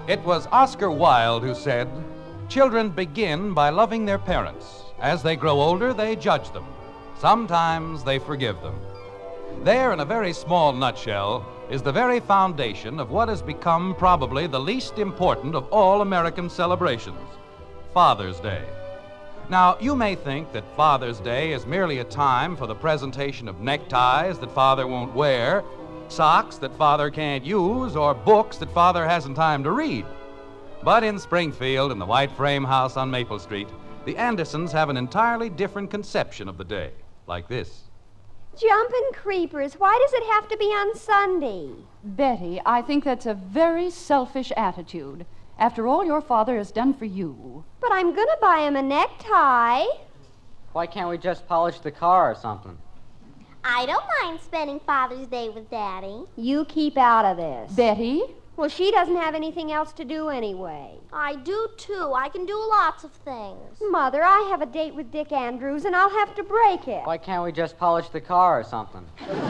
It was Oscar Wilde who said, "Children begin by loving their parents. As they grow older, they judge them. Sometimes they forgive them." There, in a very small nutshell, is the very foundation of what has become probably the least important of all American celebrations, Father's Day. Now, you may think that Father's Day is merely a time for the presentation of neckties that Father won't wear, socks that Father can't use, or books that Father hasn't time to read. But in Springfield, in the white frame house on Maple Street, the Andersons have an entirely different conception of the day, like this. Jumpin' creepers, why does it have to be on Sunday? Betty, I think that's a very selfish attitude. After all your father has done for you. But I'm gonna buy him a necktie. Why can't we just polish the car or something? I don't mind spending Father's Day with Daddy. You keep out of this. Betty? Well, she doesn't have anything else to do anyway. I do, too. I can do lots of things. Mother, I have a date with Dick Andrews, and I'll have to break it. Why can't we just polish the car or something?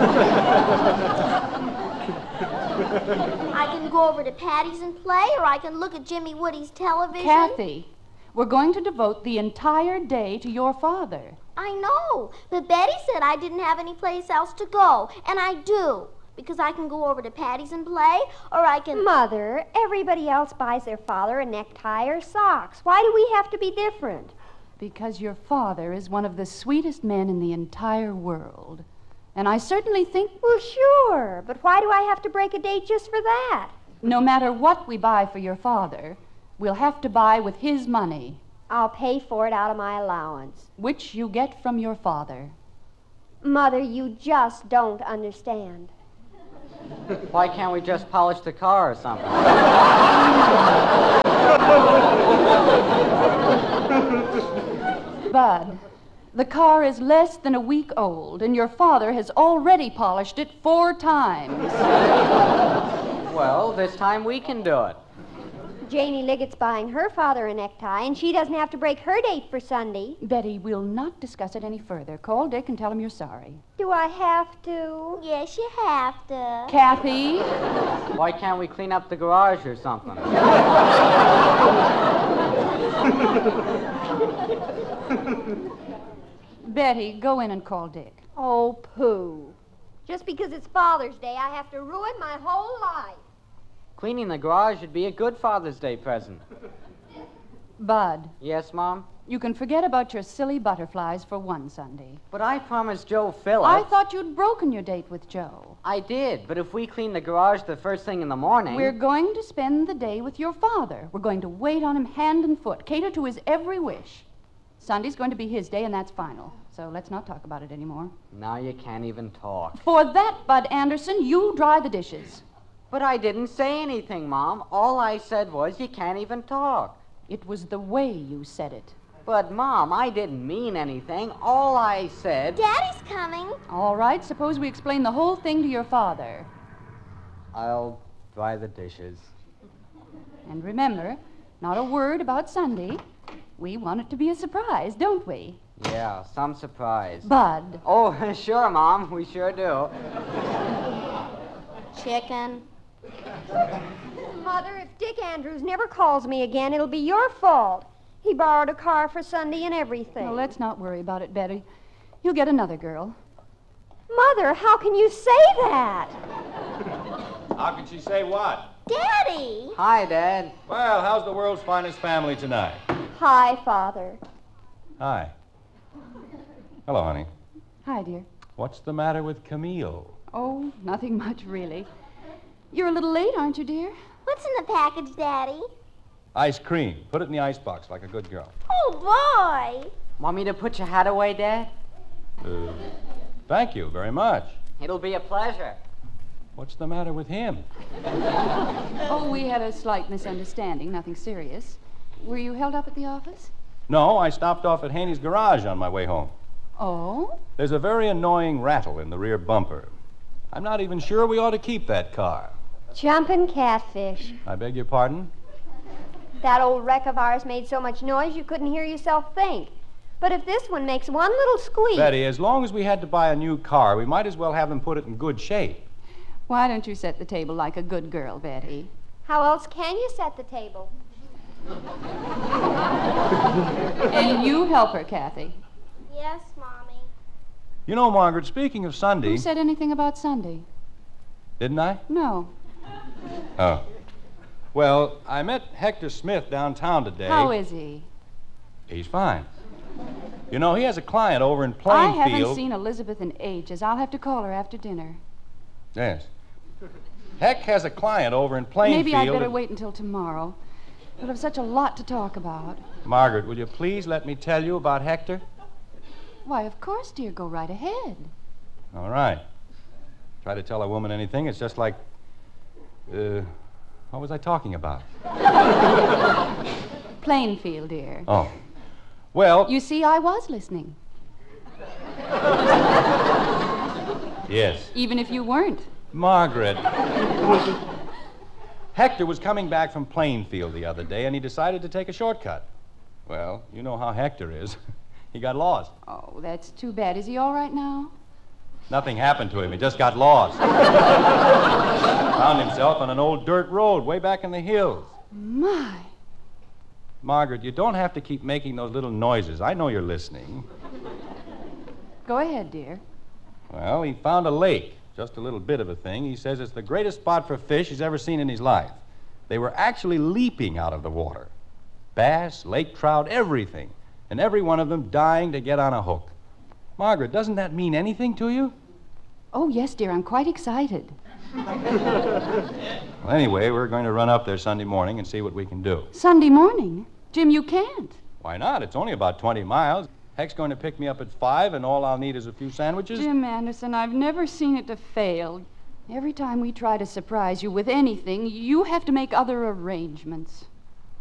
I can go over to Patty's and play, or I can look at Jimmy Woody's television. Kathy, we're going to devote the entire day to your father. I know, but Betty said I didn't have any place else to go, and I do. Because I can go over to Patty's and play, or I can... Mother, everybody else buys their father a necktie or socks. Why do we have to be different? Because your father is one of the sweetest men in the entire world. And I certainly think... Well, sure, but why do I have to break a date just for that? No matter what we buy for your father, we'll have to buy with his money. I'll pay for it out of my allowance. Which you get from your father. Mother, you just don't understand. Why can't we just polish the car or something? Bud, the car is less than a week old, and your father has already polished it 4 times. Well, this time we can do it. Janie Liggett's buying her father a necktie, and she doesn't have to break her date for Sunday. Betty, we'll not discuss it any further. Call Dick and tell him you're sorry. Do I have to? Yes, you have to. Kathy? Why can't we clean up the garage or something? Betty, go in and call Dick. Oh, pooh. Just because it's Father's Day, I have to ruin my whole life. Cleaning the garage would be a good Father's Day present. Bud. Yes, Mom? You can forget about your silly butterflies for one Sunday. But I promised Joe Phillips. I thought you'd broken your date with Joe. I did, but if we clean the garage the first thing in the morning... We're going to spend the day with your father. We're going to wait on him hand and foot, cater to his every wish. Sunday's going to be his day, and that's final. So let's not talk about it anymore. Now you can't even talk. For that, Bud Anderson, you dry the dishes. But I didn't say anything, Mom. All I said was you can't even talk. It was the way you said it. But, Mom, I didn't mean anything. All I said... Daddy's coming. All right, suppose we explain the whole thing to your father. I'll dry the dishes. And remember, not a word about Sunday. We want it to be a surprise, don't we? Yeah, some surprise. Bud. Oh, sure, Mom. We sure do. Chicken. Mother, if Dick Andrews never calls me again, it'll be your fault. He borrowed a car for Sunday and everything. Well, let's not worry about it, Betty. You'll get another girl. Mother, how can you say that? How can she say what? Daddy! Hi, Dad. Well, how's the world's finest family tonight? Hi, Father. Hi. Hello, honey. Hi, dear. What's the matter with Camille? Oh, nothing much, really. You're a little late, aren't you, dear? What's in the package, Daddy? Ice cream. Put it in the icebox like a good girl. Oh, boy! Want me to put your hat away, Dad? Thank you very much. It'll be a pleasure. What's the matter with him? Oh, we had a slight misunderstanding, nothing serious. Were you held up at the office? No, I stopped off at Haney's garage on my way home. Oh? There's a very annoying rattle in the rear bumper. I'm not even sure we ought to keep that car. Jumpin' catfish. I beg your pardon? That old wreck of ours made so much noise you couldn't hear yourself think. But if this one makes one little squeak... Betty, as long as we had to buy a new car, we might as well have them put it in good shape. Why don't you set the table like a good girl, Betty? How else can you set the table? And you help her, Kathy. Yes, Mommy. You know, Margaret, speaking of Sunday... Who said anything about Sunday? Didn't I? No. Oh. Well, I met Hector Smith downtown today. How is he? He's fine. You know, he has a client over in I Plainfield. haven't seen Elizabeth in ages. I'll have to call her after dinner. Yes. Heck has a client over in Plainfield. Maybe I'd better wait until tomorrow. We'll have such a lot to talk about. Margaret, will you please let me tell you about Hector? Why, of course, dear. Go right ahead. All right. Try to tell a woman anything, it's just like... what was I talking about? Plainfield, dear. Oh. Well... You see, I was listening. Yes. Even if you weren't. Margaret. Hector was coming back from Plainfield the other day, and he decided to take a shortcut. Well, you know how Hector is. He got lost. Oh, that's too bad. Is he all right now? Nothing happened to him. He just got lost. Found himself on an old dirt road way back in the hills. My. Margaret, you don't have to keep making those little noises. I know you're listening. Go ahead, dear. Well, he found a lake. Just a little bit of a thing. He says it's the greatest spot for fish he's ever seen in his life. They were actually leaping out of the water. Bass, lake trout, everything. And every one of them dying to get on a hook. Margaret, doesn't that mean anything to you? Oh, yes, dear. I'm quite excited. Well, anyway, we're going to run up there Sunday morning and see what we can do. Sunday morning? Jim, you can't. Why not? It's only about 20 miles. Heck's going to pick me up at 5, and all I'll need is a few sandwiches. Jim Anderson, I've never seen it to fail. Every time we try to surprise you with anything, you have to make other arrangements.